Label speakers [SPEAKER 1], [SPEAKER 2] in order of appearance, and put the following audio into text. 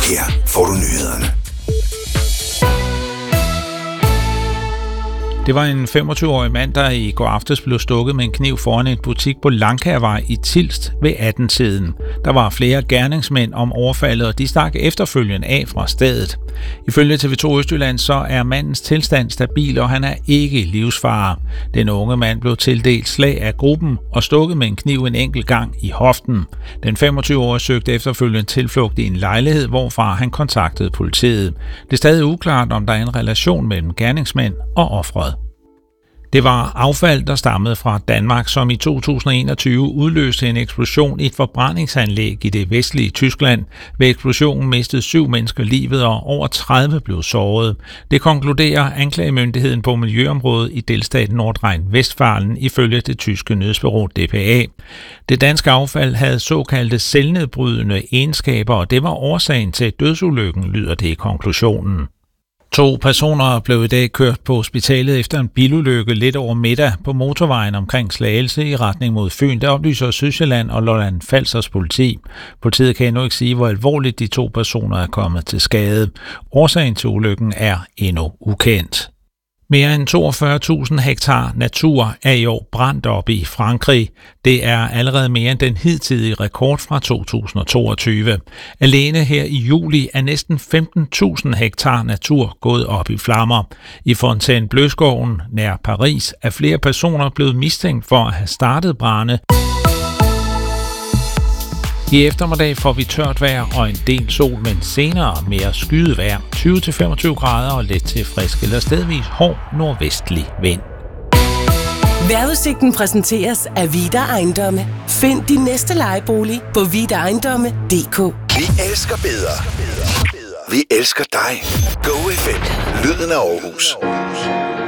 [SPEAKER 1] Her får du nyhederne.
[SPEAKER 2] Det var en 25-årig mand, der i går aftes blev stukket med en kniv foran en butik på Langkærvej i Tilst ved 18-tiden. Der var flere gerningsmænd om overfaldet, og de stak efterfølgende af fra stedet. Ifølge TV2 Østjylland så er mandens tilstand stabil, og han er ikke i livsfare. Den unge mand blev tildelt slag af gruppen og stukket med en kniv en enkelt gang i hoften. Den 25-årige søgte efterfølgende tilflugt i en lejlighed, hvorfra han kontaktede politiet. Det er stadig uklart, om der er en relation mellem gerningsmænd og offeret. Det var affald, der stammede fra Danmark, som i 2021 udløste en eksplosion i et forbrændingsanlæg i det vestlige Tyskland. Ved eksplosionen mistede 7 mennesker livet, og over 30 blev såret. Det konkluderer anklagemyndigheden på miljøområdet i delstaten Nordrhein-Westfalen ifølge det tyske nyhedsbureau DPA. Det danske affald havde såkaldte selvnedbrydende egenskaber, og det var årsagen til dødsulykken, lyder det i konklusionen. 2 personer blev i dag kørt på hospitalet efter en bilulykke lidt over middag på motorvejen omkring Slagelse i retning mod Fyn. Der oplyser Sydsjælland og Lolland Falsters politi. Politiet kan endnu ikke sige, hvor alvorligt de 2 personer er kommet til skade. Årsagen til ulykken er endnu ukendt. Mere end 42.000 hektar natur er i år brændt op i Frankrig. Det er allerede mere end den hidtidige rekord fra 2022. Alene her i juli er næsten 15.000 hektar natur gået op i flammer. I Fontainebleau-skoven nær Paris er flere personer blevet mistænkt for at have startet brande. I eftermiddag får vi tørt vejr og en del sol, men senere mere skyet vejr. 20-25 grader og let til frisk eller stedvis hård nordvestlig vind.
[SPEAKER 3] Vejrudsigten præsenteres af Vida Ejendomme. Find din næste lejebolig på vidaejendomme.dk.
[SPEAKER 1] Vi elsker bedre. Vi elsker dig. Go FM. Lyden af Aarhus.